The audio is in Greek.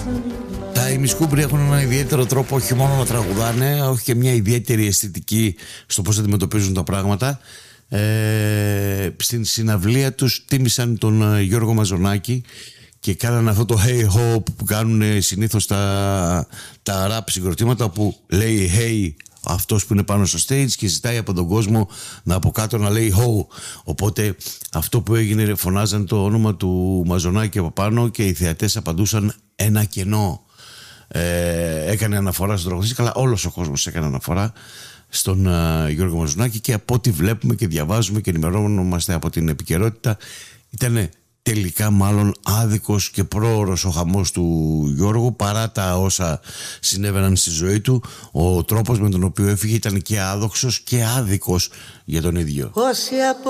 Τα ημισκούμπροι έχουν ένα ιδιαίτερο τρόπο όχι μόνο να τραγουδάνε, όχι και μια ιδιαίτερη αισθητική στο πώς αντιμετωπίζουν τα πράγματα. Στην συναυλία τους τίμησαν τον Γιώργο Μαζονάκη και κάνανε αυτό το hey ho που κάνουν συνήθως τα rap συγκροτήματα, που λέει hey αυτός που είναι πάνω στο stage και ζητάει από τον κόσμο να από κάτω να λέει ho. Οπότε αυτό που έγινε, φωνάζαν το όνομα του Μαζονάκη από πάνω και οι θεατές απαντούσαν ένα κενό. Έκανε αναφορά στον τραγουδιστή, αλλά όλος ο κόσμος έκανε αναφορά στον Γιώργο Μαζονάκη, και από ό,τι βλέπουμε και διαβάζουμε και ενημερώνομαστε από την επικαιρότητα, ήταν τελικά μάλλον άδικος και πρόωρος ο χαμός του Γιώργου, παρά τα όσα συνέβαιναν στη ζωή του. Ο τρόπος με τον οποίο έφυγε ήταν και άδοξος και άδικος για τον ίδιο.